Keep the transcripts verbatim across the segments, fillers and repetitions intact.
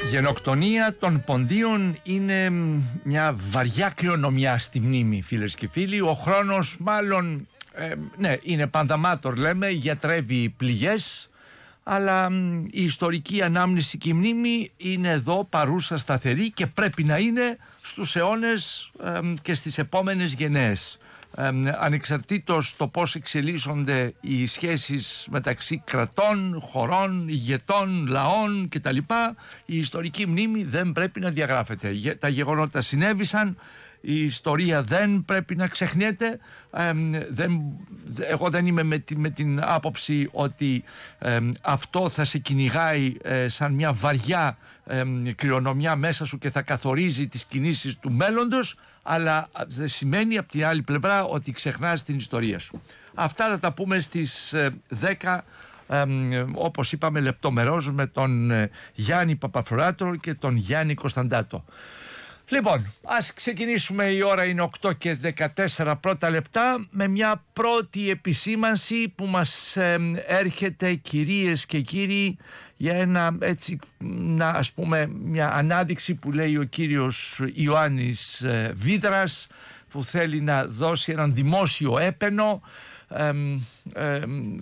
Γενοκτονία των Ποντίων είναι μια βαριά κληρονομιά στη μνήμη, φίλες και φίλοι. Ο χρόνος μάλλον, ε, ναι, είναι πανταμάτορ λέμε, γιατρεύει πληγές, αλλά η ιστορική ανάμνηση και η μνήμη είναι εδώ παρούσα, σταθερή, και πρέπει να είναι στους αιώνες ε, και στις επόμενες γενναίες. Ε, ανεξαρτήτως το πώς εξελίσσονται οι σχέσεις μεταξύ κρατών, χωρών, ηγετών, λαών κτλ., η ιστορική μνήμη δεν πρέπει να διαγράφεται. Τα γεγονότα συνέβησαν, η ιστορία δεν πρέπει να ξεχνιέται. Ε, δεν, εγώ δεν είμαι με, τη, με την άποψη ότι ε, αυτό θα σε κυνηγάει ε, σαν μια βαριά ε, κληρονομιά μέσα σου και θα καθορίζει τις κινήσεις του μέλλοντος, αλλά δεν σημαίνει από την άλλη πλευρά ότι ξεχνάς την ιστορία σου. Αυτά θα τα πούμε στις δέκα, ε, όπως είπαμε, λεπτομερώς με τον ε, Γιάννη Παπαφράτο και τον Γιάννη Κωνσταντάτο. Λοιπόν, ας ξεκινήσουμε, η ώρα είναι οκτώ και δεκατέσσερα πρώτα λεπτά, με μια πρώτη επισήμανση που μας ε, έρχεται, κυρίες και κύριοι, για ένα, έτσι, να, ας πούμε, μια ανάδειξη που λέει ο κύριος Ιωάννης ε, Βίδρας, που θέλει να δώσει έναν δημόσιο έπαινο ε, ε,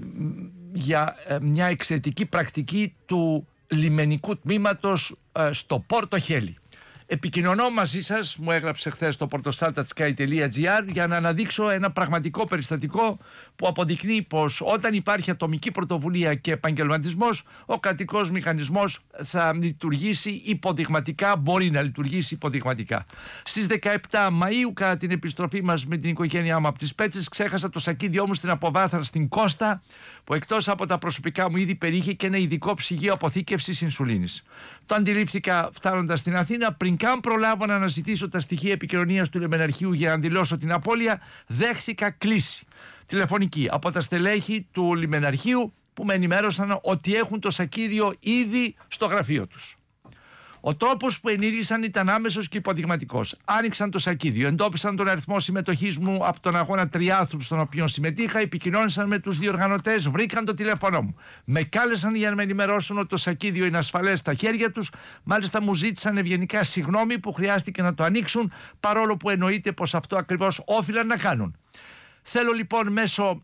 για ε, μια εξαιρετική πρακτική του λιμενικού τμήματος ε, στο Πόρτο Χέλι. Επικοινωνώ μαζί σας, μου έγραψε χθες το portosaltatsky τελεία gr, για να αναδείξω ένα πραγματικό περιστατικό που αποδεικνύει πως όταν υπάρχει ατομική πρωτοβουλία και επαγγελματισμός, ο κρατικός μηχανισμός θα λειτουργήσει υποδειγματικά, μπορεί να λειτουργήσει υποδειγματικά. Στις δεκαεπτά Μαΐου, κατά την επιστροφή μας με την οικογένειά μου από τις Πέτσες, ξέχασα το σακίδιό μου στην αποβάθρα στην Κώστα, που εκτός από τα προσωπικά μου είδη περιείχε και ένα ειδικό ψυγείο αποθήκευσης ινσουλίνης. Το αντιλήφθηκα φτάνοντας στην Αθήνα. Πριν καν προλάβω να αναζητήσω τα στοιχεία επικοινωνίας του λιμεναρχείου για να δηλώσω την απώλεια, δέχθηκα κλήση τηλεφωνική από τα στελέχη του λιμεναρχείου, που με ενημέρωσαν ότι έχουν το σακίδιο ήδη στο γραφείο τους. Ο τρόπος που ενήργησαν ήταν άμεσος και υποδειγματικός. Άνοιξαν το σακίδιο, εντόπισαν τον αριθμό συμμετοχής μου από τον αγώνα τριάθλου στον οποίο συμμετείχα, επικοινώνησαν με τους διοργανωτές, βρήκαν το τηλέφωνο μου. Με κάλεσαν για να με ενημερώσουν ότι το σακίδιο είναι ασφαλές στα χέρια τους. Μάλιστα μου ζήτησαν ευγενικά συγγνώμη που χρειάστηκε να το ανοίξουν, παρόλο που εννοείται πως αυτό ακριβώς όφυλαν να κάνουν. Θέλω λοιπόν μέσω...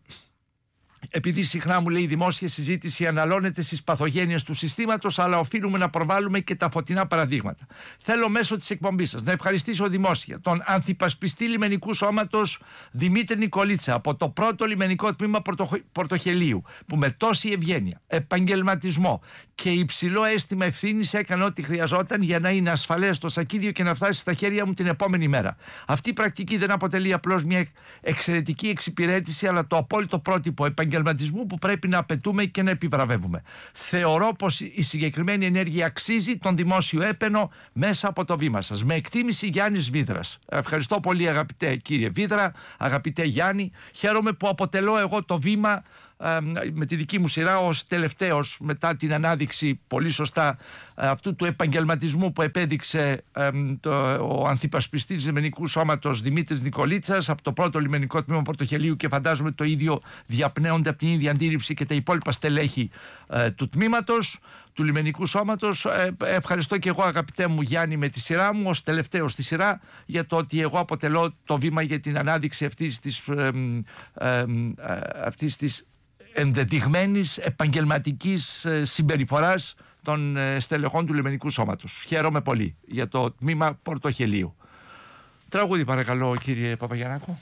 Επειδή συχνά μου λέει η δημόσια συζήτηση αναλώνεται στις παθογένειες του συστήματος, αλλά οφείλουμε να προβάλλουμε και τα φωτεινά παραδείγματα. Θέλω μέσω της εκπομπής σας να ευχαριστήσω δημόσια τον ανθυπασπιστή λιμενικού σώματος Δημήτρη Νικολίτσα από το πρώτο λιμενικό τμήμα Πορτοχελίου, που με τόση ευγένεια, επαγγελματισμό και υψηλό αίσθημα ευθύνης έκανε ό,τι χρειαζόταν για να είναι ασφαλές το σακίδιο και να φτάσει στα χέρια μου την επόμενη μέρα. Αυτή η πρακτική δεν αποτελεί απλώς μια εξαιρετική εξυπηρέτηση, αλλά το απόλυτο πρότυπο επαγγελματισμού που πρέπει να απαιτούμε και να επιβραβεύουμε. Θεωρώ πως η συγκεκριμένη ενέργεια αξίζει τον δημόσιο έπαινο μέσα από το βήμα σας. Με εκτίμηση, Γιάννης Βίδρας. Ευχαριστώ πολύ, αγαπητέ κύριε Βίδρα, αγαπητέ Γιάννη. Χαίρομαι που αποτελώ εγώ το βήμα με τη δική μου σειρά ως τελευταίος, μετά την ανάδειξη πολύ σωστά αυτού του επαγγελματισμού που επέδειξε το, ο ανθυπασπιστής λιμενικού σώματος Δημήτρης Νικολίτσας από το πρώτο λιμενικό τμήμα Πορτοχελίου, και φαντάζομαι το ίδιο διαπνέονται από την ίδια αντίληψη και τα υπόλοιπα στελέχη ε, του τμήματος του λιμενικού σώματος. Ε, ευχαριστώ και εγώ, αγαπητέ μου Γιάννη, με τη σειρά μου ως τελευταίος στη σειρά, για το ότι εγώ αποτελώ το βήμα για την ανάδειξη αυτής της, ε, ε, ε, αυτής της ενδεδειγμένης επαγγελματικής συμπεριφοράς των στελεχών του λιμενικού σώματος. Χαίρομαι πολύ για το τμήμα Πορτοχελίου. Τραγούδι παρακαλώ, κύριε Παπαγιαννάκο.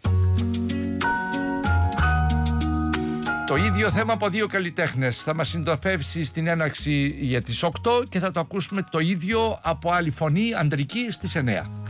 Το ίδιο θέμα από δύο καλλιτέχνες θα μας συντροφεύσει στην έναρξη για τις οκτώ και θα το ακούσουμε το ίδιο από άλλη φωνή, ανδρική, στις εννέα.